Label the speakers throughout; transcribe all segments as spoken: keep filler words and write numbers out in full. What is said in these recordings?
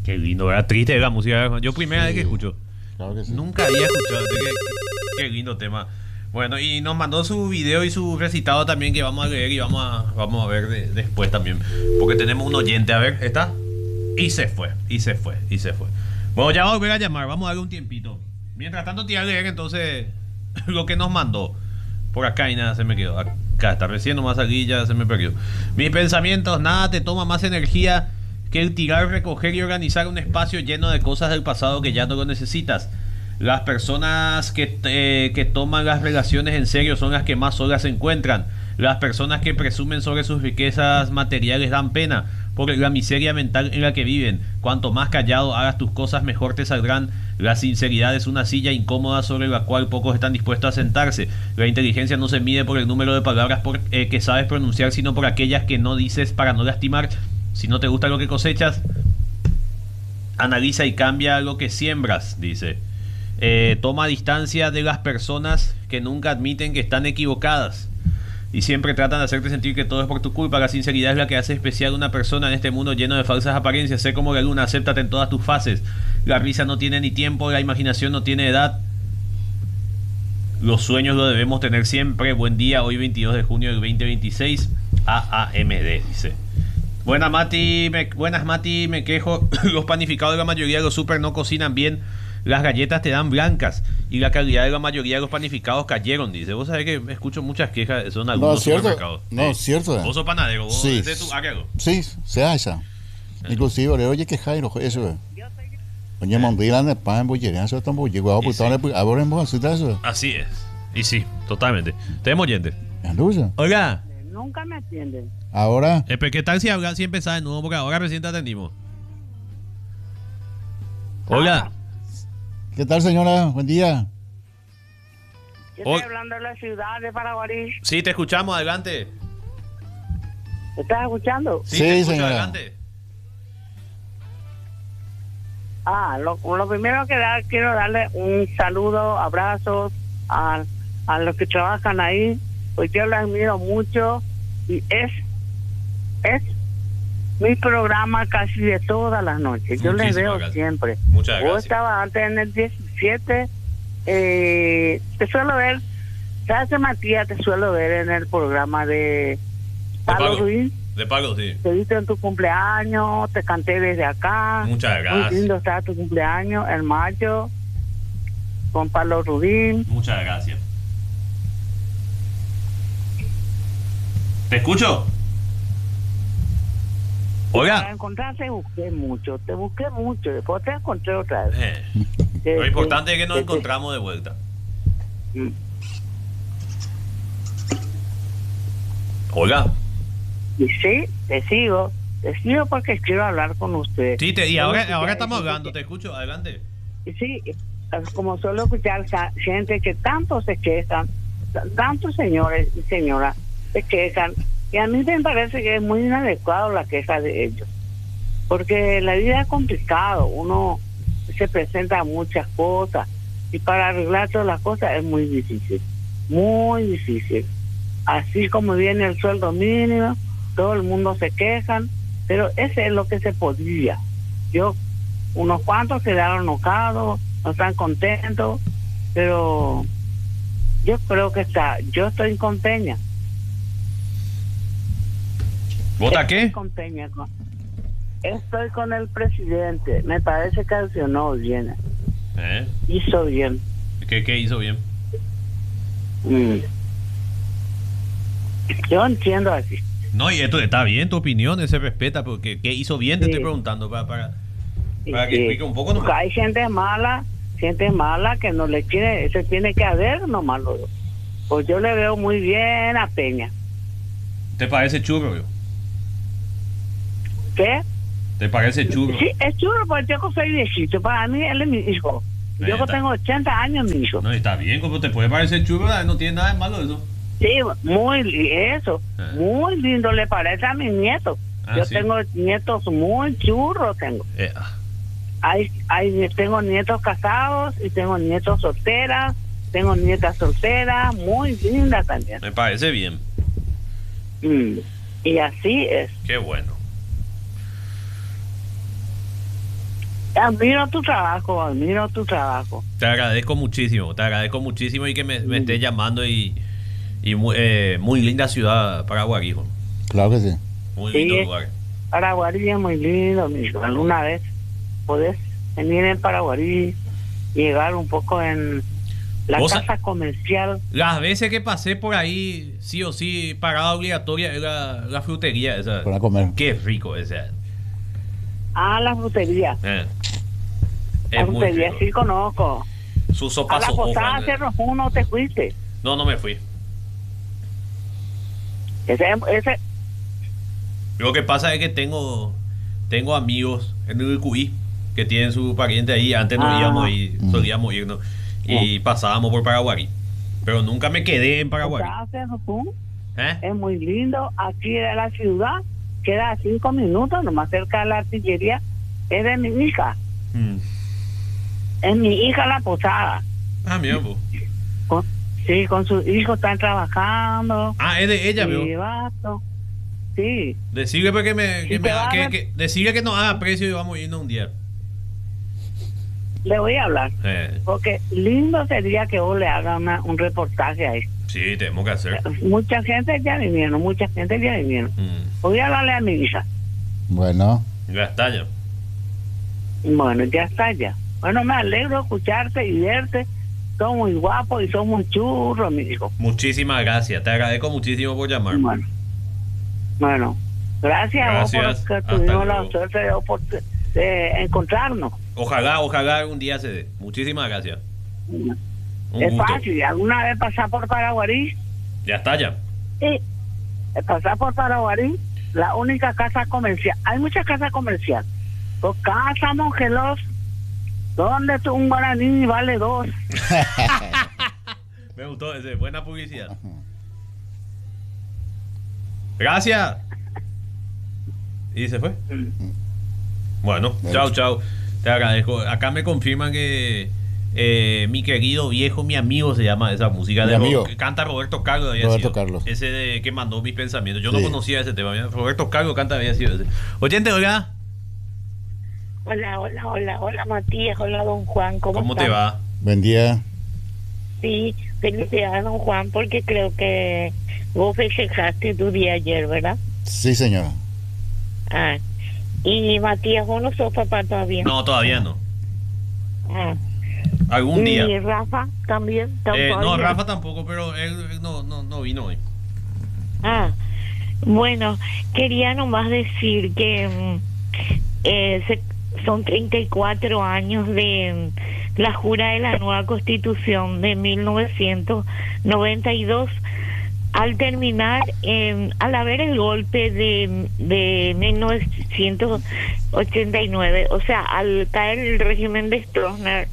Speaker 1: Qué lindo, era triste la música. Yo primera
Speaker 2: Sí,
Speaker 1: vez que escucho.
Speaker 2: claro que sí.
Speaker 1: Nunca había escuchado. Qué, qué lindo tema. Bueno, y nos mandó su video y su recitado también que vamos a leer y vamos a, vamos a ver de- después también. Porque tenemos un oyente. A ver, ¿está? Y se fue, y se fue, y se fue. Bueno, ya vamos a volver a llamar. Vamos a darle un tiempito. Mientras tanto, te voy a leer entonces lo que nos mandó. Por acá y nada, se me quedó. Acá está, recién nomás aquí ya se me perdió. Mis pensamientos, nada te toma más energía que el tirar, recoger y organizar un espacio lleno de cosas del pasado que ya no lo necesitas. Las personas que, eh, que toman las relaciones en serio son las que más solas se encuentran. Las personas que presumen sobre sus riquezas materiales dan pena por la miseria mental en la que viven. Cuanto más callado hagas tus cosas, mejor te saldrán. La sinceridad es una silla incómoda sobre la cual pocos están dispuestos a sentarse. La inteligencia no se mide por el número de palabras por, eh, que sabes pronunciar, sino por aquellas que no dices para no lastimar. Si no te gusta lo que cosechas, analiza y cambia lo que siembras, dice. Eh, toma distancia de las personas que nunca admiten que están equivocadas y siempre tratan de hacerte sentir que todo es por tu culpa. La sinceridad es la que hace especial a una persona en este mundo lleno de falsas apariencias. Sé como la luna, acéptate en todas tus fases. La risa no tiene ni tiempo, la imaginación no tiene edad. Los sueños lo debemos tener siempre. Buen día, hoy veintidós de junio del veinte veintiséis. A A M D, dice. Buenas Mati, me, buenas Mati, me quejo. Los panificados de la mayoría de los super no cocinan bien. Las galletas te dan blancas y la calidad de la mayoría de los panificados cayeron, dice. Vos sabés que escucho muchas quejas, son algunos
Speaker 2: No, cierto.
Speaker 1: supermercados.
Speaker 2: No,
Speaker 1: Sí.
Speaker 2: cierto.
Speaker 1: Vos sos panadero, vos
Speaker 2: Sí.
Speaker 1: ese es tu área.
Speaker 2: Sí, se hace. Inclusive, oye, que Jairo, eso. Oye, Mondila, ne pan, bollería, eso tampoco llegó a
Speaker 1: Y sí.
Speaker 2: putar, ahora en vos, eso.
Speaker 1: Así es. Y sí, totalmente. Tenemos oyente.
Speaker 2: Anduza.
Speaker 1: Oiga,
Speaker 3: Nunca me atienden.
Speaker 2: Ahora,
Speaker 1: eh, pero ¿qué tal si, habla- si empezás de nuevo? Porque ahora recién te atendimos. Hola.
Speaker 2: ¿qué tal, señora? Buen día.
Speaker 3: Yo
Speaker 1: Hoy-
Speaker 3: estoy hablando de la ciudad de Paraguarí.
Speaker 1: Sí, te escuchamos, adelante.
Speaker 3: ¿Me estás escuchando?
Speaker 1: Sí,
Speaker 2: Sí,
Speaker 1: te escucho,
Speaker 2: señora.
Speaker 1: adelante.
Speaker 3: Ah, lo, lo primero que dar, quiero darle un saludo, abrazos a, a los que trabajan ahí, pues yo los admiro mucho y es, es mi programa casi de todas las noches. Yo les
Speaker 1: Muchísimas
Speaker 3: veo
Speaker 1: gracias.
Speaker 3: siempre.
Speaker 1: Muchas
Speaker 3: Vos
Speaker 1: gracias.
Speaker 3: estaba antes en el diecisiete, eh, te suelo ver, hace Matías, te suelo ver en el programa de Pablo
Speaker 1: Pablo.
Speaker 3: Ruiz.
Speaker 1: De pago, sí.
Speaker 3: Te viste en tu cumpleaños, te canté desde acá.
Speaker 1: Muchas gracias.
Speaker 3: Muy lindo está tu cumpleaños en mayo con Pablo Rubín.
Speaker 1: Muchas gracias. ¿Te escucho?
Speaker 3: Para
Speaker 1: Oiga.
Speaker 3: encontrarte busqué mucho, te busqué mucho, después te encontré otra vez.
Speaker 1: Eh,
Speaker 3: Te-
Speaker 1: lo importante es que nos
Speaker 3: te- te-
Speaker 1: encontramos de vuelta.
Speaker 3: Mm.
Speaker 1: Oiga.
Speaker 3: Y sí, te sigo, te sigo porque quiero hablar con usted.
Speaker 1: Sí, te, y
Speaker 3: Suelo
Speaker 1: ahora,
Speaker 3: escuchar
Speaker 1: ahora estamos
Speaker 3: gente
Speaker 1: hablando,
Speaker 3: que-
Speaker 1: te escucho, adelante.
Speaker 3: y sí, como suelo escuchar sa- gente que tanto se quejan, t- tantos señores y señoras se quejan, y a mí me parece que es muy inadecuado la queja de ellos, porque la vida es complicado, uno se presenta a muchas cosas y para arreglar todas las cosas es muy difícil, muy difícil. Así como viene el sueldo mínimo, todo el mundo se quejan, pero ese es lo que se podía. Yo, unos cuantos quedaron enojados, no están contentos, pero yo creo que está, yo estoy con Peña.
Speaker 1: ¿Vota
Speaker 3: Estoy
Speaker 1: qué?
Speaker 3: con Peña. con- Estoy con el presidente, me parece que accionó bien,
Speaker 1: ¿Eh?
Speaker 3: hizo bien.
Speaker 1: ¿Qué, ¿Qué hizo bien?
Speaker 3: Mm. Yo entiendo así.
Speaker 1: No, y esto está bien, tu opinión, se respeta, porque ¿qué hizo bien? Te
Speaker 3: Sí.
Speaker 1: estoy preguntando para, para, para que
Speaker 3: Sí.
Speaker 1: explique un poco
Speaker 3: Porque
Speaker 1: nomás.
Speaker 3: hay gente mala, gente mala que no le quiere, se tiene que haber nomás. Lo, pues yo le veo muy bien a Peña.
Speaker 1: ¿Te parece churro, yo?
Speaker 3: ¿Qué?
Speaker 1: ¿Te parece churro?
Speaker 3: Sí, es chulo porque yo soy viejito. Para mí él es mi hijo.
Speaker 1: Eh,
Speaker 3: Yo
Speaker 1: está-
Speaker 3: tengo ochenta años, mi hijo.
Speaker 1: No, está bien, como te puede parecer churro, no tiene nada de malo eso.
Speaker 3: Sí, muy li- eso,
Speaker 1: Ah.
Speaker 3: muy lindo le parece a mis nietos.
Speaker 1: Ah,
Speaker 3: Yo
Speaker 1: sí.
Speaker 3: tengo nietos muy churros, tengo.
Speaker 1: Eh, ah,
Speaker 3: Hay, hay, tengo nietos casados y tengo nietos solteras, tengo nietas solteras, muy lindas también.
Speaker 1: me parece bien.
Speaker 3: Mm. Y así es.
Speaker 1: Qué bueno.
Speaker 3: Admiro tu trabajo, admiro tu trabajo.
Speaker 1: Te agradezco muchísimo, te agradezco muchísimo y que me, me estés llamando y, y muy, eh, muy linda ciudad Paraguarí, hijo.
Speaker 2: Claro que sí.
Speaker 1: Muy
Speaker 3: Sí,
Speaker 1: lindo lugar.
Speaker 3: Paraguarí es muy lindo, mi hijo. Alguna vez podés venir en Paraguarí, llegar un poco en la
Speaker 1: ¿Vos
Speaker 3: casa comercial.
Speaker 1: Las veces que pasé por ahí, sí o sí, parada obligatoria es la, la frutería esa.
Speaker 2: Para comer.
Speaker 1: Qué rico ese.
Speaker 3: Ah, la frutería.
Speaker 1: Eh.
Speaker 3: La
Speaker 1: Es muy
Speaker 3: frutería
Speaker 1: rico.
Speaker 3: sí conozco.
Speaker 1: Su
Speaker 3: A
Speaker 1: sopa
Speaker 3: la posada
Speaker 1: sopa.
Speaker 3: Cerro Uno te fuiste.
Speaker 1: No, no me fui.
Speaker 3: Ese, ese,
Speaker 1: Lo que pasa es que tengo tengo amigos en el Q I que tienen su pariente ahí. Antes no
Speaker 3: Ah.
Speaker 1: íbamos ahí,
Speaker 2: Mm.
Speaker 1: solíamos irnos. Y pasábamos por Paraguarí. Pero nunca me quedé en Paraguarí.
Speaker 3: posada Cerro Uno
Speaker 1: ¿Eh?
Speaker 3: es muy lindo. Aquí de la ciudad queda a cinco minutos, nomás cerca de la artillería. Es de mi hija.
Speaker 1: Mm.
Speaker 3: Es mi hija la posada.
Speaker 1: Ah, mira, vos.
Speaker 3: Con, sí, con sus hijos están trabajando.
Speaker 1: Ah, es de ella,
Speaker 3: y
Speaker 1: veo.
Speaker 3: vato. Sí.
Speaker 1: Decirle pues que me, que
Speaker 3: Y
Speaker 1: me
Speaker 3: te va a
Speaker 1: que,
Speaker 3: ver-
Speaker 1: que- decirle que nos haga precio y vamos a irnos un día.
Speaker 3: Le voy a hablar.
Speaker 1: Eh,
Speaker 3: Porque lindo sería que vos le hagas una- un reportaje ahí.
Speaker 1: sí, tenemos que hacer.
Speaker 3: Mucha gente ya vinieron, mucha gente ya vinieron.
Speaker 1: Mm.
Speaker 3: Voy a hablarle a mi hija.
Speaker 2: Bueno,
Speaker 1: Ya está ya.
Speaker 3: Bueno, ya está ya. Bueno, me alegro de escucharte y verte. Sos muy guapo y sos muy churro, mi hijo.
Speaker 1: Muchísimas gracias. Te agradezco muchísimo por llamar.
Speaker 3: Bueno, bueno, gracias, a vos
Speaker 1: Gracias.
Speaker 3: por que
Speaker 1: Hasta
Speaker 3: tuvimos la
Speaker 1: luego.
Speaker 3: suerte de, opor- de encontrarnos.
Speaker 1: Ojalá, ojalá algún día se dé. Muchísimas gracias. Un
Speaker 3: es
Speaker 1: gusto.
Speaker 3: fácil. ¿Alguna vez pasar por Paraguarí?
Speaker 1: Ya está ya.
Speaker 3: Sí. Es pasar por Paraguarí, la única casa comercial. Hay muchas casas comerciales. Pues Casa Mongelos, donde tú un guaraní vale dos.
Speaker 1: Me gustó ese. Buena publicidad. Gracias. Y se fue. Bueno, chao, chao. Te agradezco. Acá me confirman que eh, mi querido viejo, mi amigo se llama esa música.
Speaker 2: Mi
Speaker 1: de
Speaker 2: amigo.
Speaker 1: Ro- canta Roberto Carlos. había
Speaker 2: Roberto
Speaker 1: sido.
Speaker 2: Carlos.
Speaker 1: Ese de, que mandó mis pensamientos. Yo
Speaker 2: Sí.
Speaker 1: no conocía ese tema. Mira, Roberto Carlos canta había sido ese. Oyente, oiga,
Speaker 4: Hola, hola, hola, hola Matías, hola don Juan, ¿cómo,
Speaker 1: ¿cómo te
Speaker 4: están?
Speaker 1: va?
Speaker 2: buen día.
Speaker 4: Sí, felicidades don Juan, porque creo que vos festejaste tu día ayer, ¿verdad?
Speaker 2: Sí, señora.
Speaker 4: Ah, y Matías, vos no sos papá todavía.
Speaker 1: No, todavía no.
Speaker 4: Ah.
Speaker 1: Algún
Speaker 4: Y
Speaker 1: día.
Speaker 4: Rafa también.
Speaker 1: Eh,
Speaker 4: tampoco.
Speaker 1: no, Rafa tampoco, pero él, él no, no, no vino hoy.
Speaker 4: Ah, bueno, quería nomás decir que mm, eh, se- son treinta y cuatro años de mm, la jura de la nueva Constitución de mil novecientos noventa y dos. Al terminar, eh, al haber el golpe de, de mil novecientos ochenta y nueve, o sea, al caer el régimen de Stroessner,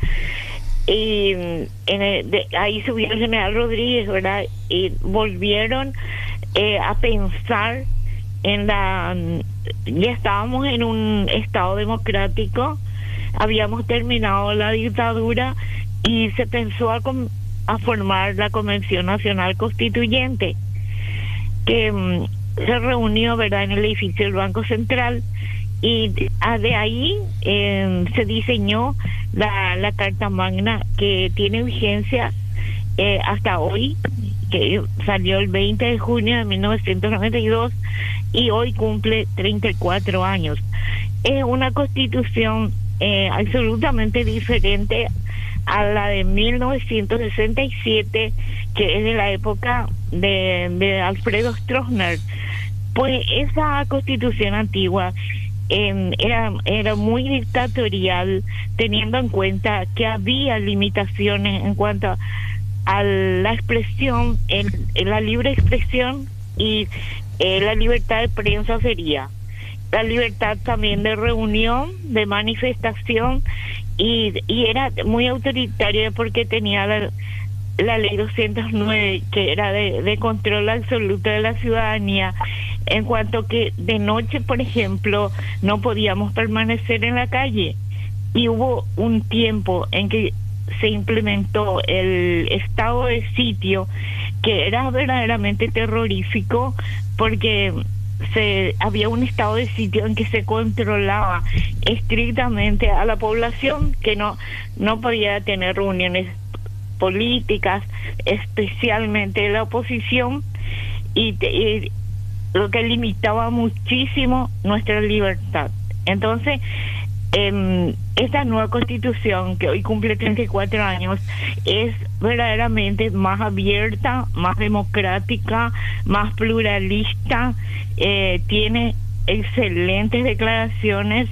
Speaker 4: y mm, en el- de- ahí subió el general Rodríguez, ¿verdad? Y volvieron eh, a pensar en la... Ya estábamos en un estado democrático, habíamos terminado la dictadura y se pensó a, com- a formar la Convención Nacional Constituyente, que mm, se reunió, ¿verdad?, en el edificio del Banco Central, y de, ah, de ahí eh, se diseñó la, la Carta Magna, que tiene vigencia eh, hasta hoy, que salió el veinte de junio de mil novecientos noventa y dos y hoy cumple treinta y cuatro años. Es una constitución eh, absolutamente diferente a la de mil novecientos sesenta y siete, que es de la época de, de Alfredo Stroessner. Pues esa constitución antigua eh, era, era muy dictatorial, teniendo en cuenta que había limitaciones en cuanto a, a la expresión, en, en la libre expresión y eh, la libertad de prensa sería. La libertad también de reunión, de manifestación, y, y era muy autoritaria porque tenía la, la ley doscientos nueve, que era de, de control absoluto de la ciudadanía, en cuanto que de noche, por ejemplo, no podíamos permanecer en la calle, y hubo un tiempo en que se implementó el estado de sitio, que era verdaderamente terrorífico porque se había un estado de sitio en que se controlaba estrictamente a la población, que no no podía tener reuniones políticas, especialmente la oposición, y, y lo que limitaba muchísimo nuestra libertad. Entonces, eh, esta nueva constitución, que hoy cumple treinta y cuatro años, es verdaderamente más abierta, más democrática, más pluralista, eh, tiene excelentes declaraciones,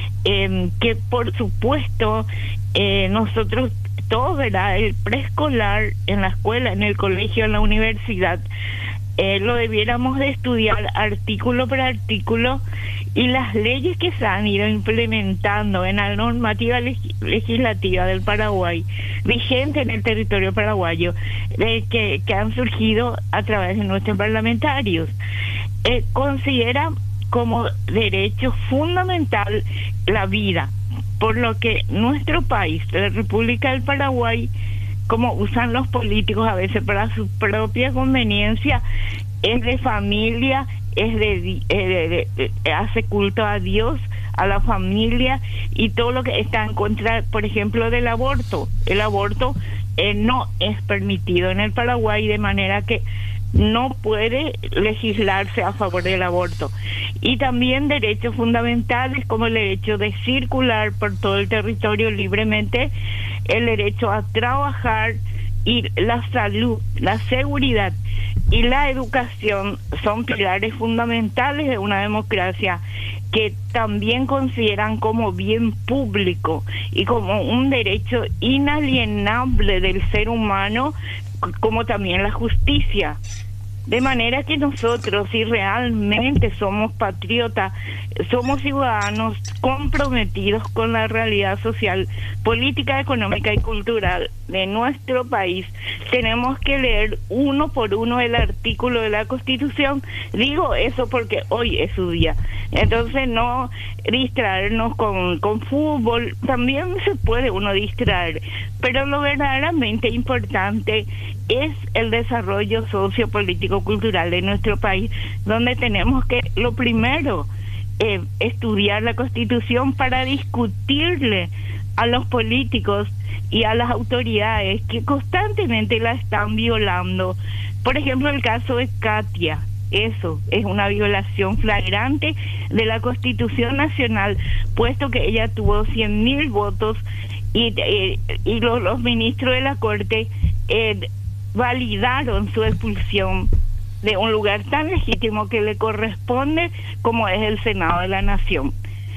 Speaker 4: eh, que por supuesto eh, nosotros todos, ¿verdad?, el preescolar en la escuela, en el colegio, en la universidad, eh, lo debiéramos de estudiar artículo por artículo, y las leyes que se han ido implementando en la normativa leg legislativa del Paraguay, vigente en el territorio paraguayo, eh, que, que han surgido a través de nuestros parlamentarios, eh, considera como derecho fundamental la vida, por lo que nuestro país, la República del Paraguay, como usan los políticos a veces para su propia conveniencia, es de familia, es de, de, de, de hace culto a Dios, a la familia, y todo lo que está en contra, por ejemplo, del aborto. El aborto eh, no es permitido en el Paraguay, de manera que no puede legislarse a favor del aborto. Y también derechos fundamentales como el derecho de circular por todo el territorio libremente, el derecho a trabajar, y la salud, la seguridad y la educación son pilares fundamentales de una democracia, que también consideran como bien público y como un derecho inalienable del ser humano, como también la justicia. De manera que nosotros, si realmente somos patriotas, somos ciudadanos comprometidos con la realidad social, política, económica y cultural de nuestro país, tenemos que leer uno por uno el artículo de la Constitución. Digo eso porque hoy es su día. Entonces, no distraernos con, con fútbol. También se puede uno distraer, pero lo verdaderamente importante es el desarrollo sociopolítico cultural de nuestro país, donde tenemos que, lo primero, eh, estudiar la Constitución para discutirle a los políticos y a las autoridades que constantemente la están violando. Por ejemplo, el caso de Katia, eso es una violación flagrante de la Constitución Nacional, puesto que ella tuvo cien mil votos y, eh, y los, los ministros de la Corte eh, validaron su expulsión de un lugar tan legítimo que le corresponde como es el Senado de la Nación.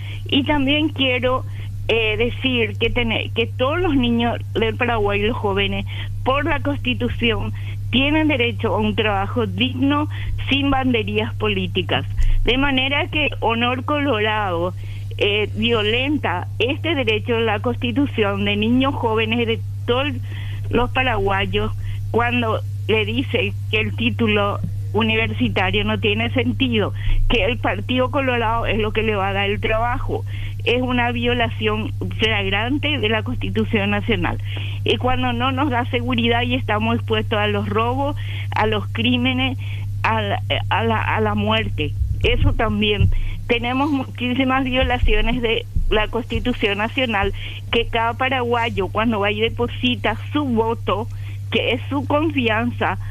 Speaker 4: Y también quiero eh, decir que, tener, que todos los niños del Paraguay, los jóvenes, por la Constitución, tienen derecho a un trabajo digno, sin banderías políticas. De manera que Honor Colorado eh, violenta este derecho de la Constitución de niños jóvenes de todos los paraguayos, cuando le dice que el título universitario no tiene sentido, que el Partido Colorado es lo que le va a dar el trabajo. Es una violación flagrante de la Constitución Nacional. Y cuando no nos da seguridad y estamos expuestos a los robos, a los crímenes, a la, a la, a la muerte. Eso también. Tenemos muchísimas violaciones de la Constitución Nacional, que cada paraguayo, cuando va y deposita su voto, que es su confianza,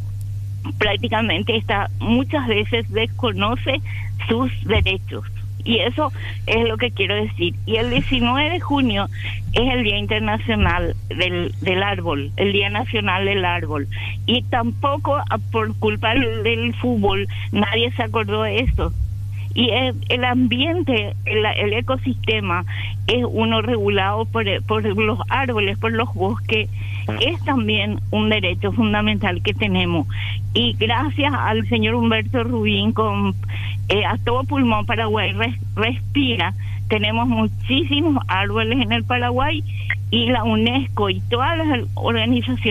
Speaker 4: prácticamente está muchas veces desconoce sus derechos. Y eso es lo que quiero decir. Y el diecinueve de junio es el Día Internacional del, del Árbol, el Día Nacional del Árbol. Y tampoco, por culpa del, del fútbol, nadie se acordó de eso. Y el, el ambiente, el, el ecosistema es uno regulado por, por los árboles, por los bosques. Es también un derecho fundamental que tenemos. Y gracias al señor Humberto Rubín, con eh, a todo pulmón Paraguay res, respira, tenemos muchísimos árboles en el Paraguay, y la UNESCO y todas las organizaciones